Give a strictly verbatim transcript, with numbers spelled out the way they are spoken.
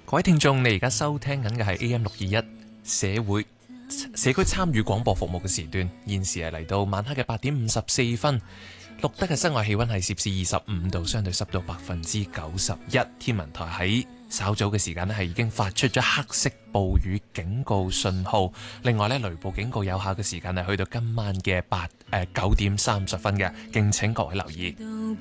各位聽眾，你而家收聽緊嘅係 A M 六二一社會社區參與廣播服務嘅時段，現時係嚟到晚黑嘅八點五十四分，錄得嘅室外氣溫係攝氏二十五度，相對濕度百分之九十一。天文台喺稍早嘅時間呢係已經發出咗黑色暴雨警告信號，另外呢，雷暴警告有效嘅時間係去到今晚嘅八誒九點三十分嘅，敬請各位留意。